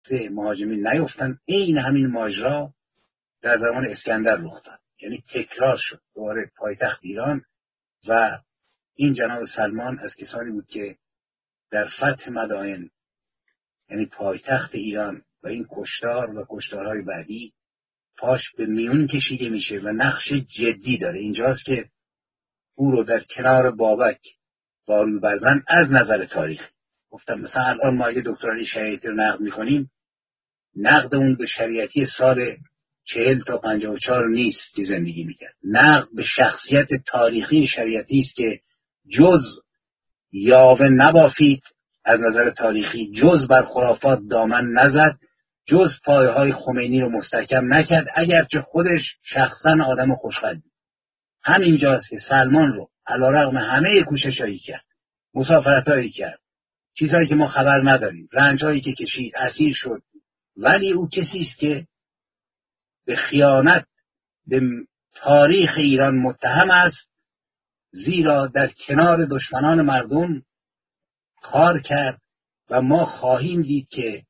دست مهاجمین نیفتن. این همین ماجرا در زمان اسکندر رخ داد، یعنی تکرار شد دوباره پایتخت ایران. و این جناب سلمان از کسانی بود که در فتح مدائن، یعنی پایتخت ایران، و این کشتار و کشتارهای بعدی پاش به میون کشیده میشه و نقش جدی داره. اینجاست که او رو در کنار بابک باروی برزن از نظر تاریخ گفتم. مثلا الان ما اگه دکتر علی شریعتی رو نقد میکنیم، نقد اون به شریعتی سال 40 تا 54 نیست که زندگی میکرد. نقد به شخصیت تاریخی شریعتی است که جز یاوه نبافید از نظر تاریخی، جز بر خرافات دامن نزد، جز پایه‌های خمینی رو مستحکم نکرد، اگرچه خودش شخصا آدم خوشخلقی. همینجاست که سلمان رو علیرغم همه کوششایی کرد، مسافرتایی کرد، چیزهایی که ما خبر نداریم، رنجهایی که کشید، اسیر شد، ولی او کسی است که به خیانت به تاریخ ایران متهم است، زیرا در کنار دشمنان مردم کار کرد. و ما خواهیم دید که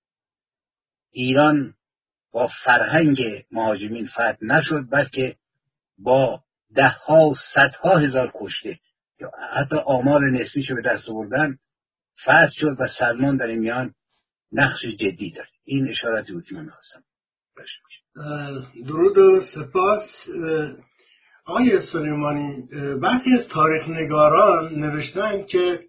ایران با فرهنگ مهاجمین فتح نشد، بلکه با دهها و صدها هزار کشته، یا حتی آمار نسبیشو به دست آوردن، فتح شد. و سلمان در این میان نقش جدی دارد. این اشاراتی بود که من میخواستم باشه. درود و سپاس. آقای سلیمانی، برخی از تاریخ نگاران نوشتن که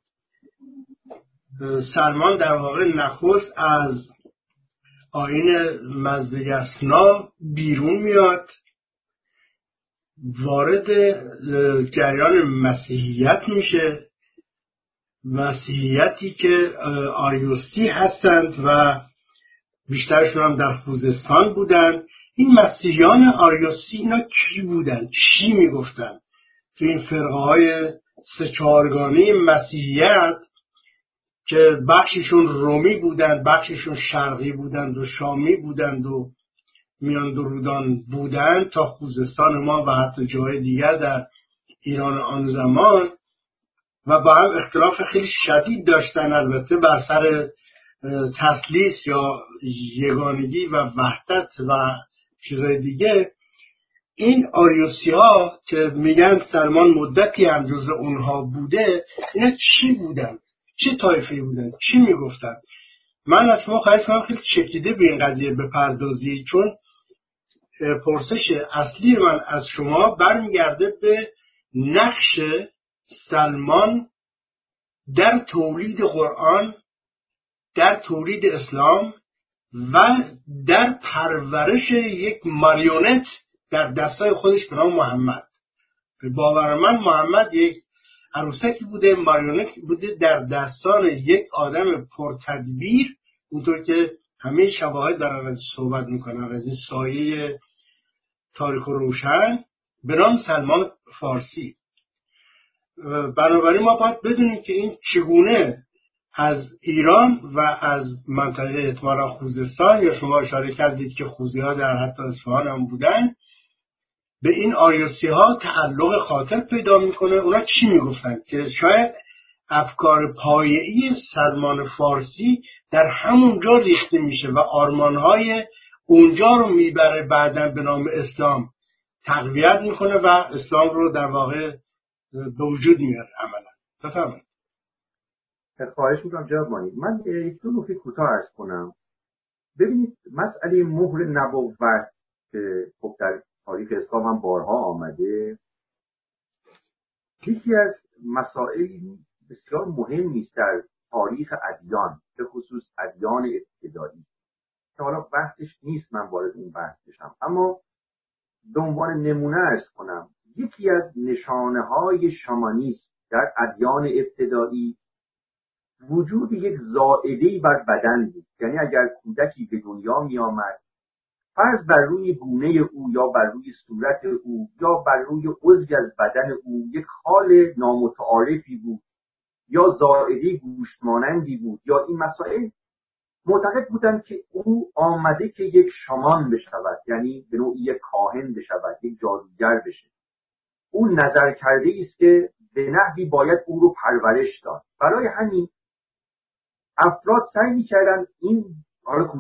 سلمان در واقع نخست از آیین مزدگسنا بیرون میاد، وارد جریان مسیحیت میشه، مسیحیتی که آریوسی هستند و بیشترشون هم در خوزستان بودن. این مسیحیان آریوسی اینا کی بودن؟ چی میگفتن؟ تو این فرقه های سه چهارگانه مسیحیت که بخششون رومی بودند، بخششون شرقی بودند و شامی بودند و میان درودان بودند تا خوزستان ما و حتی جای دیگر در ایران آن زمان، و با هم اختلاف خیلی شدید داشتن، البته بر سر تثلیث یا یگانگی و وحدت و چیزای دیگه. این آریوسی ها که میگن سلمان مدتی هم جز اونها بوده، اینا چی بودن؟ چه طایفه‌ای بودن؟ چی میگفتن؟ من از شما خواهش کنم خیلی چکیده به این قضیه بپردازید، چون پرسش اصلی من از شما برمیگرده به نقش سلمان در تولید قرآن، در تولید اسلام و در پرورش یک ماریونت در دستای خودش به نام محمد. به باور من محمد یک عروسکی بوده، ماریونت بوده در دستان یک آدم پرتدبیر، اونطور که همه شواهد دارن از صحبت میکنن از این سایه تاریک و روشن به نام سلمان فارسی. بنابراین ما باید بدونیم که این چگونه از ایران و از منطقه احتمالا خوزستان، یا شما اشاره کردید که خوزی ها در حتی اصفهان هم بودن، به این آریوسی ها تعلق خاطر پیدا میکنه. اونا چی میگفتن؟ که شاید افکار پایه‌ای سلمان فارسی در همونجا ریخته میشه و آرمانهای اونجا رو میبره بعداً به نام اسلام تقویت میکنه و اسلام رو در واقع به وجود میاره عملا. بفرمایید. خواهش میکنم جناب مانی. من یک دو نکته کوتاه عرض کنم. ببینید مسئله مهر نبوت که خب در تاریخ اسلام هم بارها آمده، یکی از مسائل بسیار مهم است در تاریخ ادیان، به خصوص ادیان ابتدایی که حالا بحثش نیست، من وارد اون بحث بشم، اما به عنوان نمونه عرض کنم یکی از نشانه های شامانیسم در ادیان ابتدایی وجود یک زائده‌ای بر بدن بود. یعنی اگر کودکی به دنیا می آمد، فرض بر روی گونه او یا بر روی صورت او یا بر روی عضوی از بدن او یک خال نامتعارفی بود یا زائده گوشت مانندی بود یا این مسائل، معتقد بودند که او آمده که یک شامان بشود، یعنی به نوعی یک کاهن بشود، یک جادوگر بشه. او نظر کرده است که به نحوی باید او رو پرورش داد. برای همین افراد سعی می‌کردند این، حالا